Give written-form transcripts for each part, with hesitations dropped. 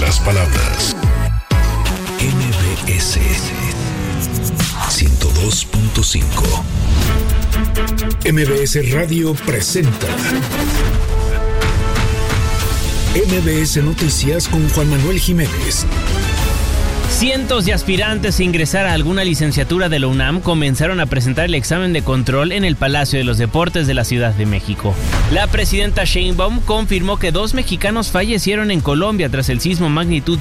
otras palabras. MBS 102.5. MBS Radio presenta MBS Noticias con Juan Manuel Jiménez. Cientos de aspirantes a ingresar a alguna licenciatura de la UNAM comenzaron a presentar el examen de control en el Palacio de los Deportes de la Ciudad de México. La presidenta Sheinbaum confirmó que 2 mexicanos fallecieron en Colombia tras el sismo magnitud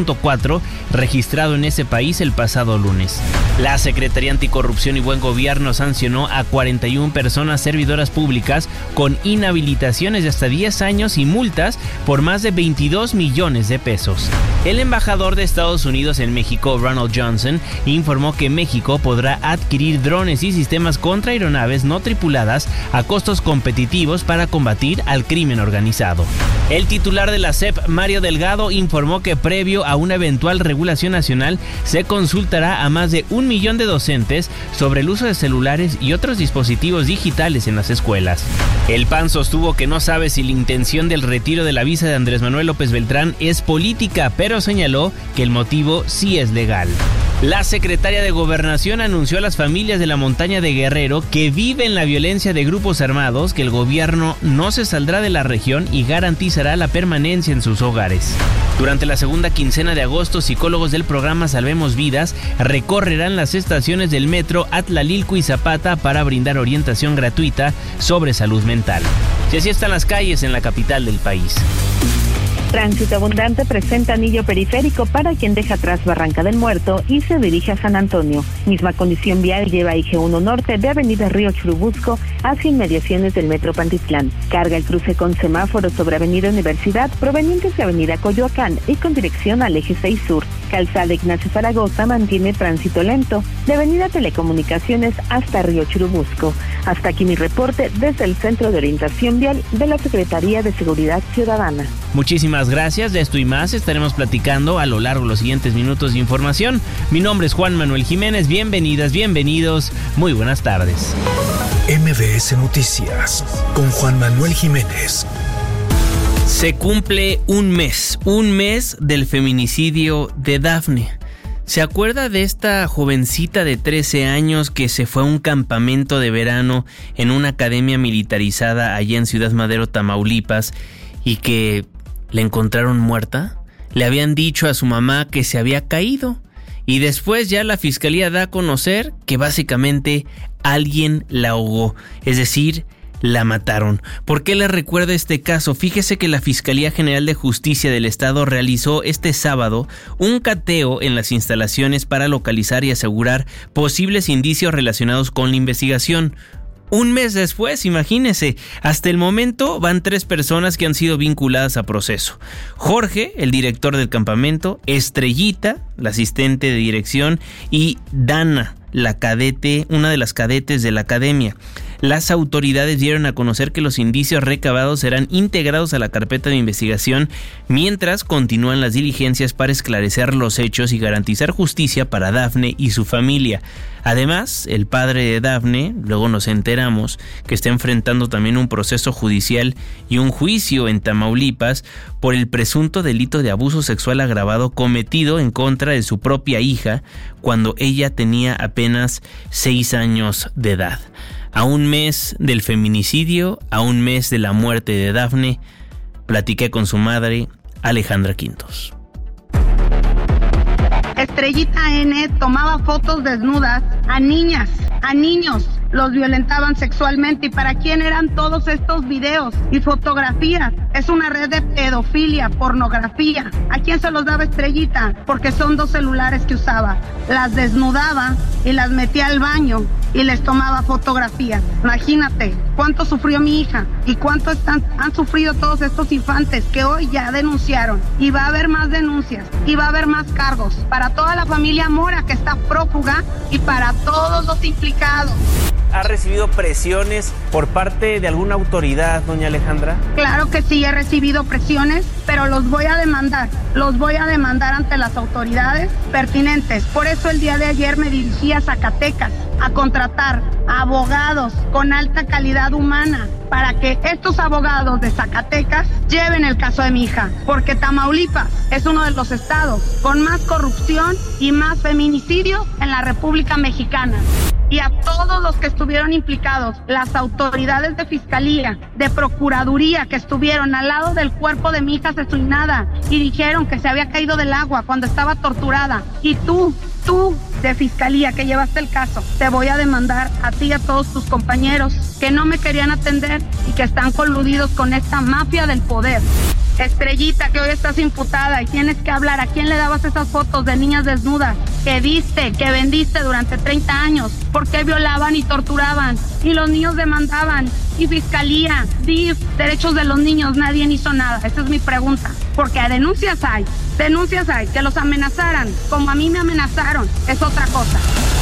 7.4 registrado en ese país el pasado lunes. La Secretaría Anticorrupción y Buen Gobierno sancionó a 41 personas servidoras públicas con inhabilitaciones de hasta 10 años y multas por más de 22 millones de pesos. El embajador de Estados Unidos en México, Ronald Johnson, informó que México podrá adquirir drones y sistemas contra aeronaves no tripuladas a costos competitivos para combatir al crimen organizado. El titular de la SEP, Mario Delgado, informó que previo a una eventual regulación nacional se consultará a más de 1 millón de docentes sobre el uso de celulares y otros dispositivos digitales en las escuelas. El PAN sostuvo que no sabe si la intención del retiro de la visa de Andrés Manuel López Beltrán es política, pero señaló que el motivo sí es legal. La secretaria de Gobernación anunció a las familias de la montaña de Guerrero que viven la violencia de grupos armados que el gobierno no se saldrá de la región y garantizará la permanencia en sus hogares. Durante la segunda quincena de agosto, psicólogos del programa Salvemos Vidas recorrerán las estaciones del metro Atlalilco y Zapata para brindar orientación gratuita sobre salud mental. Y así están las calles en la capital del país. Tránsito abundante presenta anillo periférico para quien deja atrás Barranca del Muerto y se dirige a San Antonio. Misma condición vial lleva Eje 1 Norte de Avenida Río Churubusco hacia inmediaciones del Metro Pantitlán. Carga el cruce con semáforos sobre Avenida Universidad provenientes de Avenida Coyoacán y con dirección al Eje 6 Sur. Calzada Ignacio Zaragoza mantiene tránsito lento de Avenida Telecomunicaciones hasta Río Churubusco. Hasta aquí mi reporte desde el Centro de Orientación Vial de la Secretaría de Seguridad Ciudadana. Muchísimas gracias. De esto y más estaremos platicando a lo largo de los siguientes minutos de información. Mi nombre es Juan Manuel Jiménez. Bienvenidas, bienvenidos. Muy buenas tardes. MBS Noticias con Juan Manuel Jiménez. Se cumple un mes del feminicidio de Dafne. ¿Se acuerda de esta jovencita de 13 años que se fue a un campamento de verano en una academia militarizada allá en Ciudad Madero, Tamaulipas, y que la encontraron muerta? Le habían dicho a su mamá que se había caído y después ya la fiscalía da a conocer que básicamente alguien la ahogó, es decir, la mataron. ¿Por qué le recuerda este caso? Fíjese que la Fiscalía General de Justicia del Estado realizó este sábado un cateo en las instalaciones para localizar y asegurar posibles indicios relacionados con la investigación. Un mes después, imagínese, hasta el momento van 3 personas que han sido vinculadas a proceso. Jorge, el director del campamento, Estrellita, la asistente de dirección, y Dana, la cadete, una de las cadetes de la academia. Las autoridades dieron a conocer que los indicios recabados serán integrados a la carpeta de investigación mientras continúan las diligencias para esclarecer los hechos y garantizar justicia para Dafne y su familia. Además, el padre de Dafne, luego nos enteramos que está enfrentando también un proceso judicial y un juicio en Tamaulipas por el presunto delito de abuso sexual agravado cometido en contra de su propia hija cuando ella tenía apenas 6 años de edad. A un mes del feminicidio, a un mes de la muerte de Dafne, platiqué con su madre, Alejandra Quintos. Estrellita N tomaba fotos desnudas a niñas, a niños, los violentaban sexualmente. ¿Y para quién eran todos estos videos y fotografías? Es una red de pedofilia, pornografía. ¿A quién se los daba Estrellita? Porque son 2 celulares que usaba. Las desnudaba y las metía al baño y les tomaba fotografías. Imagínate cuánto sufrió mi hija y cuánto han sufrido todos estos infantes que hoy ya denunciaron. Y va a haber más denuncias y va a haber más cargos para toda la familia Mora que está prófuga y para todos los implicados. ¿Ha recibido presiones por parte de alguna autoridad, doña Alejandra? Claro que sí, he recibido presiones, pero los voy a demandar ante las autoridades pertinentes. Por eso el día de ayer me dirigí a Zacatecas a contratar abogados con alta calidad humana para que estos abogados de Zacatecas lleven el caso de mi hija, porque Tamaulipas es uno de los estados con más corrupción y más feminicidios en la República Mexicana. Y a todos los que estuvieron implicados, las autoridades de fiscalía, de procuraduría que estuvieron al lado del cuerpo de mi hija asesinada y dijeron que se había caído del agua cuando estaba torturada. Y tú de fiscalía que llevaste el caso, te voy a demandar a ti y a todos tus compañeros que no me querían atender y que están coludidos con esta mafia del poder. Estrellita, que hoy estás imputada y tienes que hablar. ¿A quién le dabas esas fotos de niñas desnudas que diste, que vendiste durante 30 años? ¿Por qué violaban y torturaban? Y los niños demandaban. Y fiscalía, DIF, derechos de los niños, nadie hizo nada. Esa es mi pregunta. Porque denuncias hay. Que los amenazaran, como a mí me amenazaron, es otra cosa.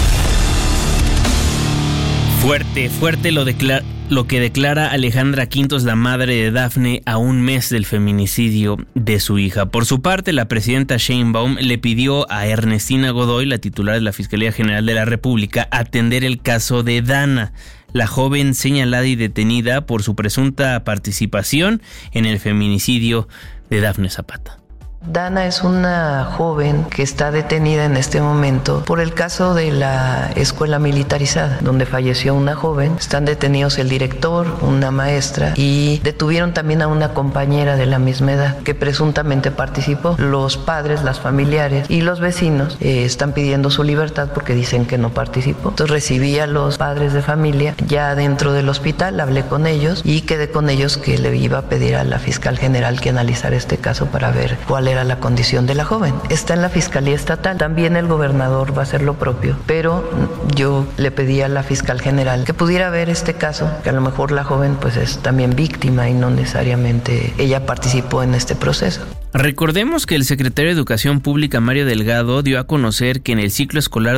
Fuerte lo que declara Alejandra Quintos, la madre de Dafne, a un mes del feminicidio de su hija. Por su parte, la presidenta Sheinbaum le pidió a Ernestina Godoy, la titular de la Fiscalía General de la República, atender el caso de Dana, la joven señalada y detenida por su presunta participación en el feminicidio de Dafne Zapata. Dana es una joven que está detenida en este momento por el caso de la escuela militarizada, donde falleció una joven. Están detenidos el director, una maestra, y detuvieron también a una compañera de la misma edad que presuntamente participó. Los padres, las familiares y los vecinos están pidiendo su libertad porque dicen que no participó. Entonces recibí a los padres de familia ya dentro del hospital, hablé con ellos y quedé con ellos que le iba a pedir a la fiscal general que analizara este caso para ver cuál era la condición de la joven. Está en la Fiscalía Estatal. También el gobernador va a hacer lo propio, pero yo le pedí a la fiscal general que pudiera ver este caso, que a lo mejor la joven pues es también víctima y no necesariamente ella participó en este proceso. Recordemos que el secretario de Educación Pública, Mario Delgado, dio a conocer que en el ciclo escolar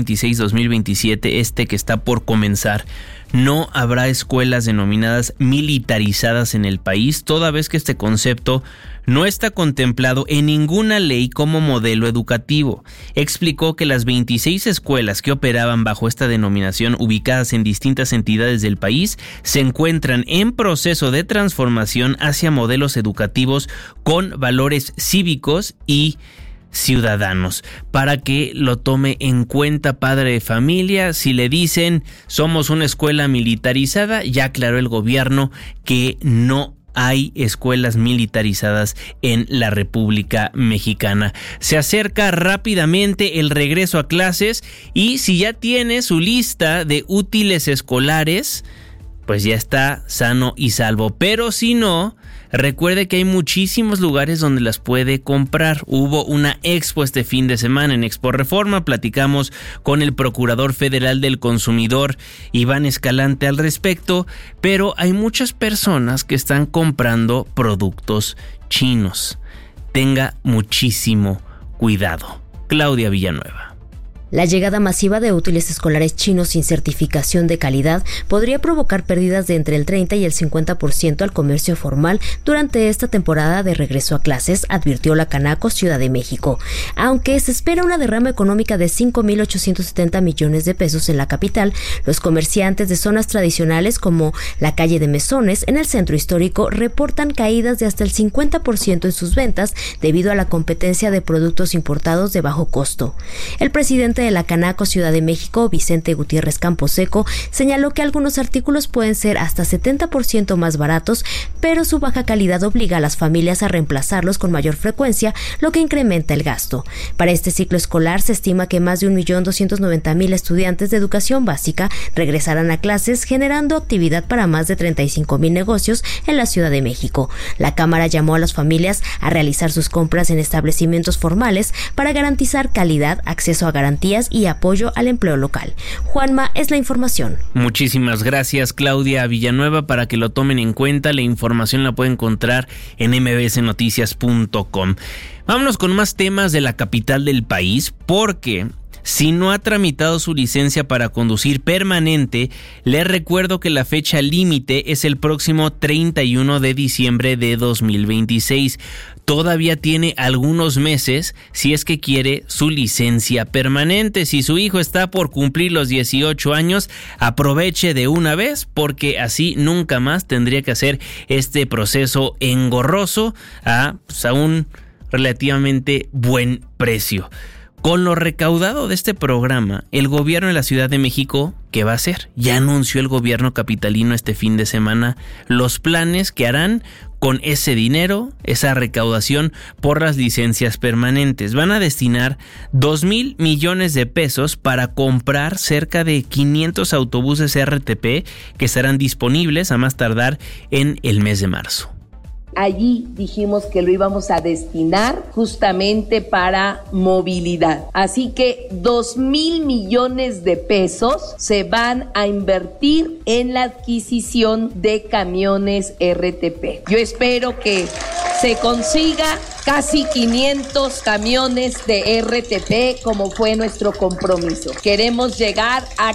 2026-2027, que está por comenzar, no habrá escuelas denominadas militarizadas en el país, toda vez que este concepto no está contemplado en ninguna ley como modelo educativo. Explicó que las 26 escuelas que operaban bajo esta denominación, ubicadas en distintas entidades del país, se encuentran en proceso de transformación hacia modelos educativos con valores cívicos y ciudadanos. Para que lo tome en cuenta, padre de familia, si le dicen somos una escuela militarizada, ya aclaró el gobierno que no hay escuelas militarizadas en la República Mexicana. Se acerca rápidamente el regreso a clases y si ya tiene su lista de útiles escolares, pues ya está sano y salvo. Pero si no, recuerde que hay muchísimos lugares donde las puede comprar. Hubo una expo este fin de semana en Expo Reforma. Platicamos con el Procurador Federal del Consumidor, Iván Escalante, al respecto. Pero hay muchas personas que están comprando productos chinos. Tenga muchísimo cuidado. Claudia Villanueva. La llegada masiva de útiles escolares chinos sin certificación de calidad podría provocar pérdidas de entre el 30 y el 50% al comercio formal durante esta temporada de regreso a clases, advirtió la Canaco Ciudad de México. Aunque se espera una derrama económica de 5,870 millones de pesos en la capital, los comerciantes de zonas tradicionales como la calle de Mesones en el centro histórico reportan caídas de hasta el 50% en sus ventas debido a la competencia de productos importados de bajo costo. El presidente de la Canaco Ciudad de México, Vicente Gutiérrez Camposeco, señaló que algunos artículos pueden ser hasta 70% más baratos, pero su baja calidad obliga a las familias a reemplazarlos con mayor frecuencia, lo que incrementa el gasto. Para este ciclo escolar se estima que más de 1,290,000 estudiantes de educación básica regresarán a clases, generando actividad para más de 35,000 negocios en la Ciudad de México. La Cámara llamó a las familias a realizar sus compras en establecimientos formales para garantizar calidad, acceso a garantías y apoyo al empleo local. Juanma, es la información. Muchísimas gracias, Claudia Villanueva. Para que lo tomen en cuenta, la información la pueden encontrar en mbsnoticias.com. Vámonos con más temas de la capital del país, porque si no ha tramitado su licencia para conducir permanente, le recuerdo que la fecha límite es el próximo 31 de diciembre de 2026. todavía tiene algunos meses si es que quiere su licencia permanente. Si su hijo está por cumplir los 18 años, aproveche de una vez, porque así nunca más tendría que hacer este proceso engorroso a un relativamente buen precio. Con lo recaudado de este programa, el gobierno de la Ciudad de México, ¿qué va a hacer? Ya anunció el gobierno capitalino este fin de semana los planes que harán con ese dinero, esa recaudación por las licencias permanentes. Van a destinar 2,000 millones de pesos para comprar cerca de 500 autobuses RTP que estarán disponibles a más tardar en el mes de marzo. Allí dijimos que lo íbamos a destinar justamente para movilidad. Así que 2,000 millones de pesos se van a invertir en la adquisición de camiones RTP. Yo espero que se consiga casi 500 camiones de RTP, como fue nuestro compromiso. Queremos llegar a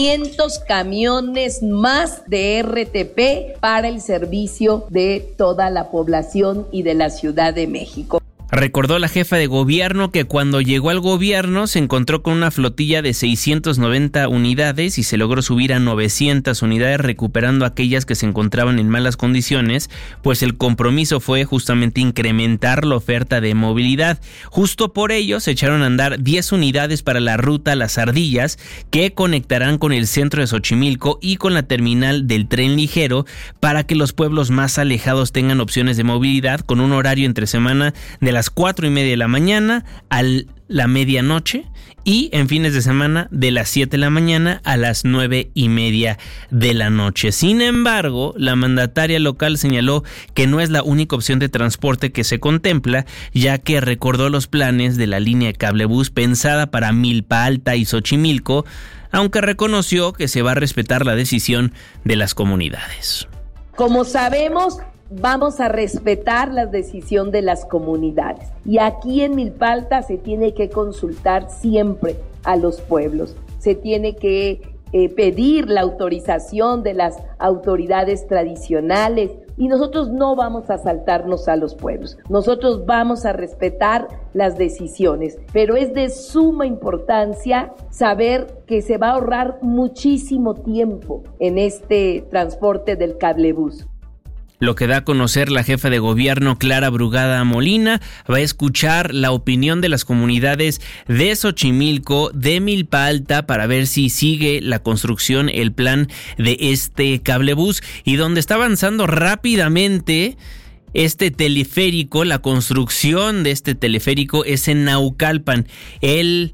500 camiones más de RTP para el servicio de toda la población y de la Ciudad de México. Recordó la jefa de gobierno que cuando llegó al gobierno se encontró con una flotilla de 690 unidades y se logró subir a 900 unidades, recuperando aquellas que se encontraban en malas condiciones, pues el compromiso fue justamente incrementar la oferta de movilidad. Justo por ello se echaron a andar 10 unidades para la ruta Las Ardillas, que conectarán con el centro de Xochimilco y con la terminal del tren ligero, para que los pueblos más alejados tengan opciones de movilidad con un horario entre semana de las 4:30 de la mañana a la medianoche y en fines de semana de las 7 de la mañana a las 9:30 de la noche. Sin embargo, la mandataria local señaló que no es la única opción de transporte que se contempla, ya que recordó los planes de la línea de cablebús pensada para Milpa Alta y Xochimilco, aunque reconoció que se va a respetar la decisión de las comunidades. Como sabemos, vamos a respetar la decisión de las comunidades. Y aquí en Milpa Alta se tiene que consultar siempre a los pueblos. Se tiene que pedir la autorización de las autoridades tradicionales. Y nosotros no vamos a saltarnos a los pueblos. Nosotros vamos a respetar las decisiones. Pero es de suma importancia saber que se va a ahorrar muchísimo tiempo en este transporte del cablebús. Lo que da a conocer la jefa de gobierno Clara Brugada Molina, va a escuchar la opinión de las comunidades de Xochimilco, de Milpa Alta, para ver si sigue la construcción, el plan de este cablebús, y donde está avanzando rápidamente este teleférico. La construcción de este teleférico es en Naucalpan. El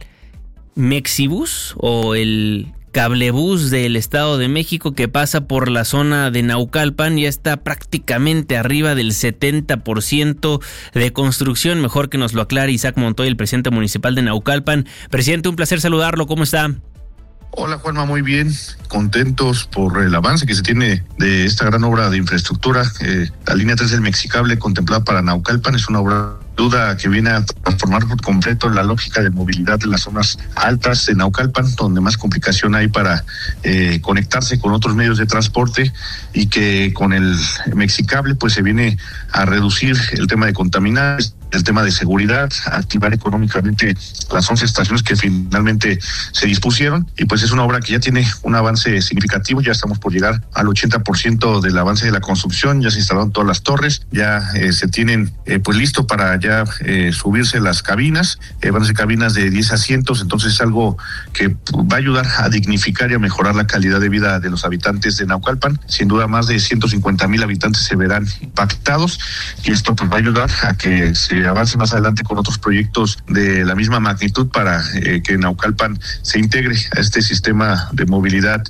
Mexibus o el cablebús del Estado de México, que pasa por la zona de Naucalpan, ya está prácticamente arriba del 70% de construcción. Mejor que nos lo aclare Isaac Montoya, el presidente municipal de Naucalpan. Presidente, un placer saludarlo. ¿Cómo está? Hola Juanma, muy bien, contentos por el avance que se tiene de esta gran obra de infraestructura. La línea 3 del Mexicable contemplada para Naucalpan es una obra duda que viene a transformar por completo la lógica de movilidad de las zonas altas de Naucalpan, donde más complicación hay para conectarse con otros medios de transporte, y que con el Mexicable pues se viene a reducir el tema de contaminar, el tema de seguridad, activar económicamente las 11 estaciones que finalmente se dispusieron, y pues es una obra que ya tiene un avance significativo. Ya estamos por llegar al 80% del avance de la construcción, ya se instalaron todas las torres, ya se tienen pues listo para ya subirse las cabinas, van a ser cabinas de 10 asientos, entonces es algo que va a ayudar a dignificar y a mejorar la calidad de vida de los habitantes de Naucalpan. Sin duda más de 150,000 habitantes se verán impactados, y esto pues va a ayudar a que se avance más adelante con otros proyectos de la misma magnitud para que Naucalpan se integre a este sistema de movilidad